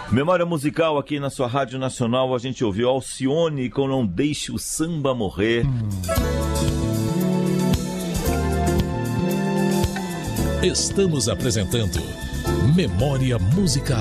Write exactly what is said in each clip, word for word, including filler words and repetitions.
Memória musical aqui na sua Rádio Nacional. A gente ouviu Alcione com Não Deixe o Samba Morrer. Hum. Estamos apresentando Memória Musical.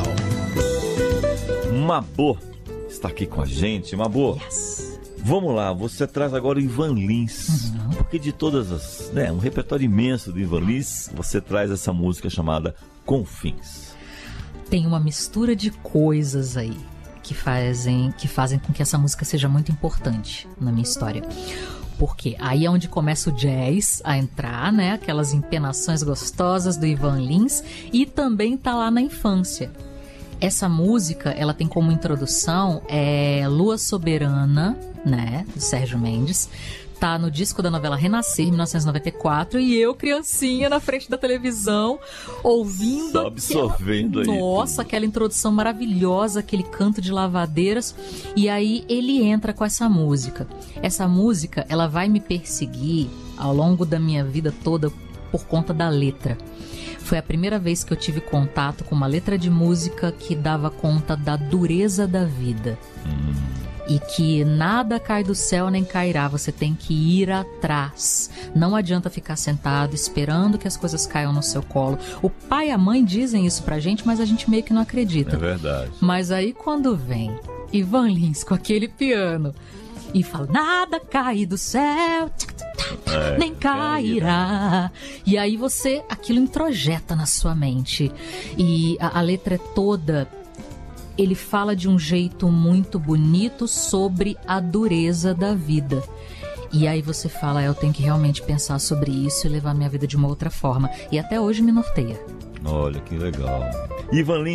Mabô está aqui com a gente. Mabô, yes. Vamos lá. Você traz agora o Ivan Lins. Uhum. Porque de todas as... né, um repertório imenso do Ivan Lins, você traz essa música chamada Confins. Tem uma mistura de coisas aí que fazem, que fazem com que essa música seja muito importante na minha história. Porque aí é onde começa o jazz a entrar, né? Aquelas empenações gostosas do Ivan Lins, e também tá lá na infância. Essa música, ela tem como introdução é, Lua Soberana, né? Do Sérgio Mendes. Tá no disco da novela Renascer, mil novecentos e noventa e quatro, e eu, criancinha, na frente da televisão, ouvindo... Só absorvendo aquela... aí. Nossa, aquela introdução maravilhosa, aquele canto de lavadeiras, e aí ele entra com essa música. Essa música, ela vai me perseguir ao longo da minha vida toda por conta da letra. Foi a primeira vez que eu tive contato com uma letra de música que dava conta da dureza da vida. Hum. E que nada cai do céu nem cairá, você tem que ir atrás. Não adianta ficar sentado esperando que as coisas caiam no seu colo. O pai e a mãe dizem isso pra gente, mas a gente meio que não acredita. É verdade. Mas aí quando vem Ivan Lins com aquele piano e fala, nada cai do céu, é, nem cairá. E aí você, aquilo introjeta na sua mente. E a, a letra é toda... Ele fala de um jeito muito bonito sobre a dureza da vida. E aí você fala, eu tenho que realmente pensar sobre isso e levar minha vida de uma outra forma. E até hoje me norteia. Olha, que legal. Ivan Lins.